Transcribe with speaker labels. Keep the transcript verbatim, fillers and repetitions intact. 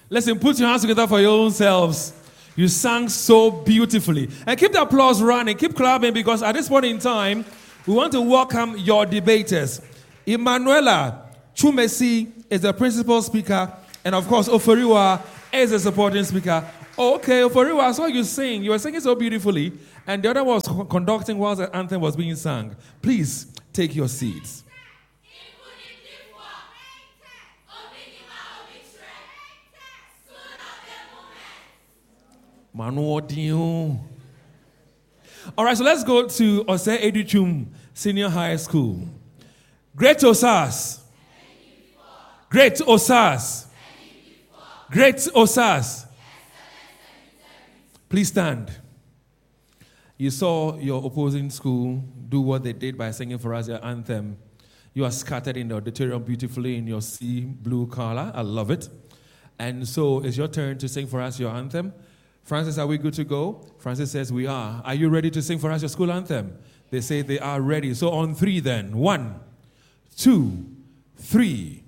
Speaker 1: Listen, put your hands together for your own selves. You sang so beautifully. And keep the applause running. Keep clapping, because at this point in time, we want to welcome your debaters. Emanuela Chumesi is the principal speaker. And of course, Oforiwa is the supporting speaker. Okay, Oforiwa, I saw you sing. You were singing so beautifully. And the other one was conducting while the anthem was being sung. Please take your seats. All right, so let's go to Ose Educhum Senior High School. Great Osas. Great Osas. Great Osas. Please stand. You saw your opposing school do what they did by singing for us your anthem. You are scattered in the auditorium beautifully in your sea blue color. I love it. And so it's your turn to sing for us your anthem. Francis, are we good to go? Francis says we are. Are you ready to sing for us your school anthem? They say they are ready. So on three then. One, two, three.